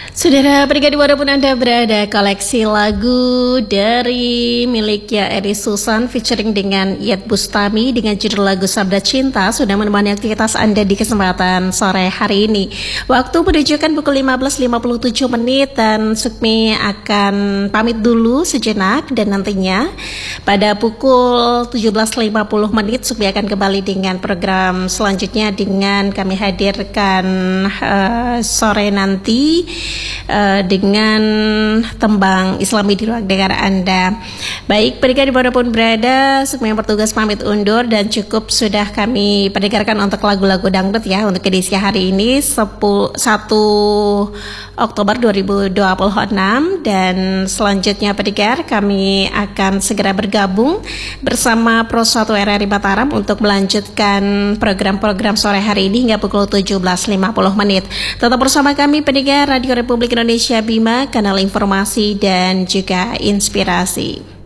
Saudara pendengar dimanapun Anda berada, koleksi lagu dari miliknya Eri Susan featuring dengan Iyeth Bustami dengan judul lagu Sabda Cinta sudah menemani aktivitas Anda di kesempatan sore hari ini. Waktu menunjukkan pukul 15.57 dan Sukmi akan pamit dulu sejenak dan nantinya pada pukul 17.50 Sukmi akan kembali dengan program selanjutnya dengan kami hadirkan sore nanti dengan tembang Islami di ruang dengar Anda. Baik, pendengar dimanapun berada, Sukmi yang bertugas pamit undur dan cukup sudah kami pendengarkan untuk lagu-lagu dangdut ya untuk edisi hari ini 1 Oktober 2026 dan selanjutnya pendengar kami akan segera bergabung bersama Pro 1 RRI Mataram untuk melanjutkan program-program sore hari ini hingga pukul 17.50. Tetap bersama kami pendengar Radio Republik Indonesia Bima, kanal informasi dan juga inspirasi.